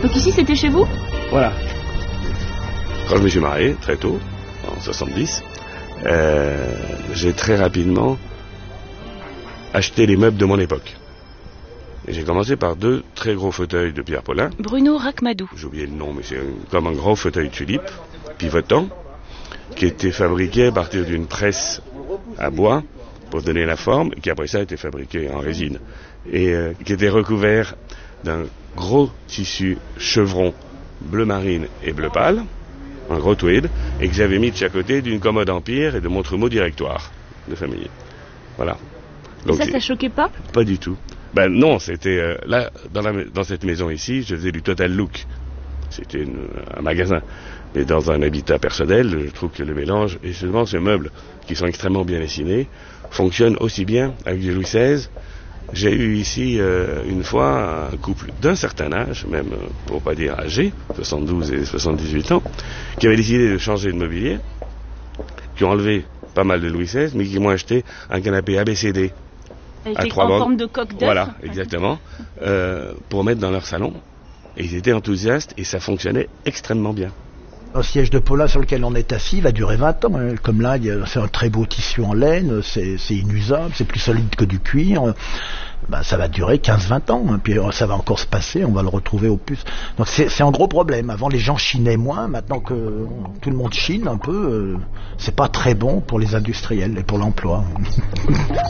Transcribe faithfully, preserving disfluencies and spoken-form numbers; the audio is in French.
Donc ici, c'était chez vous? Voilà. Quand je me suis marié, très tôt, en soixante-dix, euh, j'ai très rapidement acheté les meubles de mon époque. Et j'ai commencé par deux très gros fauteuils de Pierre Paulin. Bruno Rachmadou. J'ai oublié le nom, mais c'est comme un gros fauteuil tulipe, pivotant, qui était fabriqué à partir d'une presse à bois pour donner la forme, qui après ça a été fabriqué en résine, et euh, qui était recouvert d'un gros tissu chevron bleu marine et bleu pâle, un gros tweed, et que j'avais mis de chaque côté d'une commode Empire et de mon trumeau directoire de famille. Voilà. Donc, et ça, ça choquait pas? Pas du tout. Ben non, c'était euh, là dans, la, dans cette maison ici, je faisais du total look. C'était une, un magasin. Mais dans un habitat personnel, je trouve que le mélange, et seulement ces meubles qui sont extrêmement bien dessinés, fonctionnent aussi bien avec du Louis seize. J'ai eu ici euh, une fois un couple d'un certain âge, même euh, pour pas dire âgé, soixante-douze et soixante-dix-huit ans, qui avaient décidé de changer de mobilier, qui ont enlevé pas mal de Louis seize, mais qui m'ont acheté un canapé A B C D. Avec à trois en bandes. Forme de coque d'œuf. Voilà, exactement, euh, pour mettre dans leur salon. Et ils étaient enthousiastes et ça fonctionnait extrêmement bien. Un siège de Paulin sur lequel on est assis va durer vingt ans. Hein. Comme là, c'est un très beau tissu en laine, c'est, c'est inusable, c'est plus solide que du cuir. Ben, ça va durer quinze vingt ans, hein. Puis ça va encore se passer, on va le retrouver au plus. Donc c'est, c'est un gros problème. Avant, les gens chinaient moins. Maintenant que tout le monde chine un peu, euh, c'est pas très bon pour les industriels et pour l'emploi.